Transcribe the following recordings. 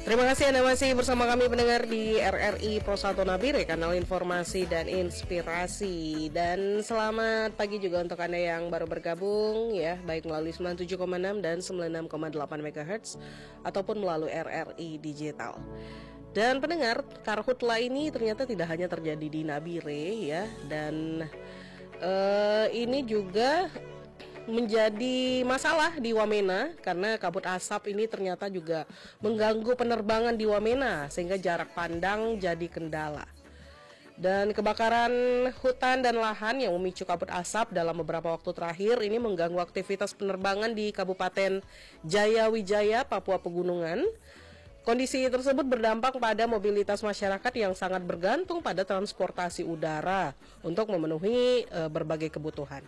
Terima kasih Anda masih bersama kami pendengar di RRI Pro 1 Nabire, kanal informasi dan inspirasi. Dan selamat pagi juga untuk Anda yang baru bergabung ya, baik melalui 97,6 dan 96,8 MHz ataupun melalui RRI Digital. Dan pendengar, karhutla ini ternyata tidak hanya terjadi di Nabire ya, dan ini juga menjadi masalah di Wamena karena kabut asap ini ternyata juga mengganggu penerbangan di Wamena sehingga jarak pandang jadi kendala. Dan kebakaran hutan dan lahan yang memicu kabut asap dalam beberapa waktu terakhir ini mengganggu aktivitas penerbangan di Kabupaten Jayawijaya, Papua Pegunungan. Kondisi tersebut berdampak pada mobilitas masyarakat yang sangat bergantung pada transportasi udara untuk memenuhi berbagai kebutuhan.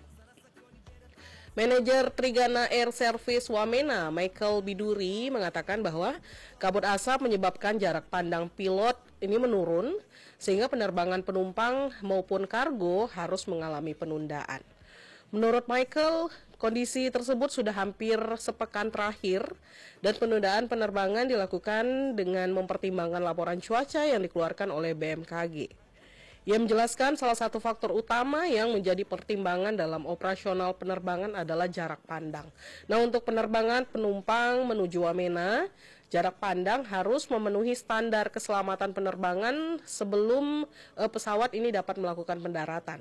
Manajer Trigana Air Service Wamena, Michael Biduri, mengatakan bahwa kabut asap menyebabkan jarak pandang pilot ini menurun, sehingga penerbangan penumpang maupun kargo harus mengalami penundaan. Menurut Michael, kondisi tersebut sudah hampir sepekan terakhir dan penundaan penerbangan dilakukan dengan mempertimbangkan laporan cuaca yang dikeluarkan oleh BMKG. Ia menjelaskan salah satu faktor utama yang menjadi pertimbangan dalam operasional penerbangan adalah jarak pandang. Nah, untuk penerbangan penumpang menuju Wamena, jarak pandang harus memenuhi standar keselamatan penerbangan sebelum pesawat ini dapat melakukan pendaratan.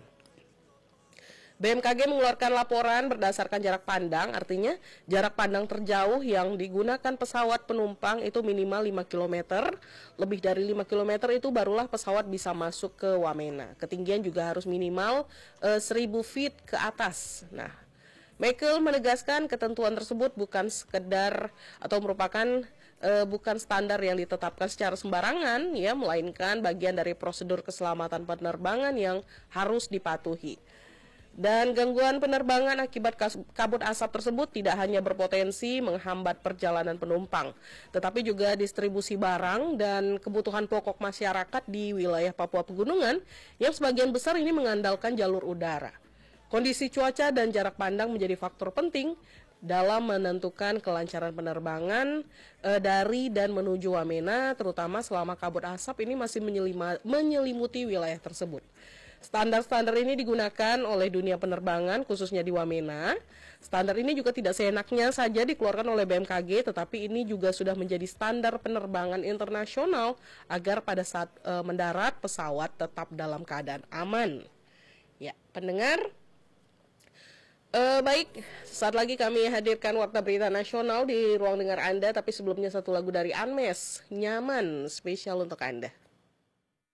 BMKG mengeluarkan laporan berdasarkan jarak pandang, artinya jarak pandang terjauh yang digunakan pesawat penumpang itu minimal 5 km, lebih dari 5 km itu barulah pesawat bisa masuk ke Wamena. Ketinggian juga harus minimal 1000 feet ke atas. Nah, Michael menegaskan ketentuan tersebut bukan sekedar atau merupakan bukan standar yang ditetapkan secara sembarangan, ya, melainkan bagian dari prosedur keselamatan penerbangan yang harus dipatuhi. Dan gangguan penerbangan akibat kabut asap tersebut tidak hanya berpotensi menghambat perjalanan penumpang, tetapi juga distribusi barang dan kebutuhan pokok masyarakat di wilayah Papua Pegunungan yang sebagian besar ini mengandalkan jalur udara. Kondisi cuaca dan jarak pandang menjadi faktor penting dalam menentukan kelancaran penerbangan dari dan menuju Wamena, terutama selama kabut asap ini masih menyelimuti wilayah tersebut. Standar-standar ini digunakan oleh dunia penerbangan, khususnya di Wamena. Standar ini juga tidak seenaknya saja dikeluarkan oleh BMKG, tetapi ini juga sudah menjadi standar penerbangan internasional agar pada saat mendarat pesawat tetap dalam keadaan aman. Ya, pendengar. Baik, saat lagi kami hadirkan Warta Berita Nasional di ruang dengar Anda, tapi sebelumnya satu lagu dari Unmesh, Nyaman, spesial untuk Anda.